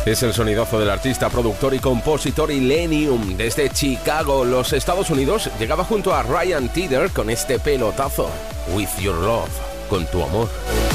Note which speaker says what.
Speaker 1: Es el sonidazo del artista, productor y compositor Illenium. Desde Chicago, los Estados Unidos, llegaba junto a Ryan Tedder con este pelotazo. With Your Love, con tu amor.